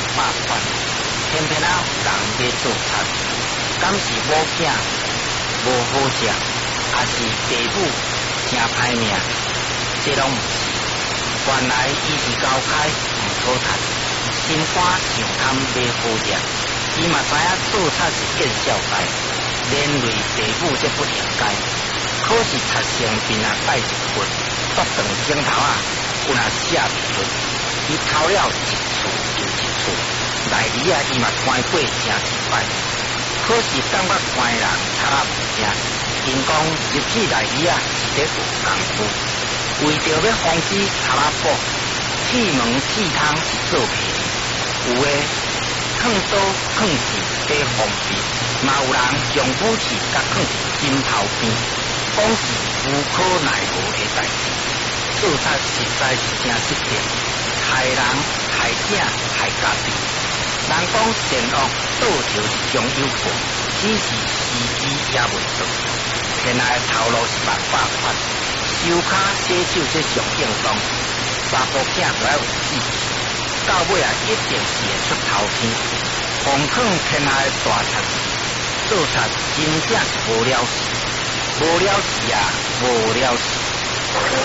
百款，偏偏有人要做贼，敢是某囝无好食，还是爸母真歹命？这拢毋是。原来伊是高开毋好趁，心肝上贪要好食。伊嘛知影做贼是见笑代，连累爸母则不应该。可是贼性边啊带一棍，剁断指头啊，有若下皮论。伊偷了一厝又一厝，内里啊伊嘛关过真一摆。可是感觉关人贼啊毋正，因讲入去内里啊是得有功夫。为着要防止贼仔捕，铁门铁窗是做袂哩，有诶放刀放钱得方便，嘛有人用武器甲放伫枕头边，讲是无可奈何诶代志。做贼实在是真失德，害人害囝害家己。人讲善恶倒头是将有报，只是时机也未到。骗来头路是万百款。手骹洗手这上应当，查甫囝就要有志气，到尾啊一定是会出头天。红坑天下的大贼，做贼真正是无了事，无了事啊，无了事。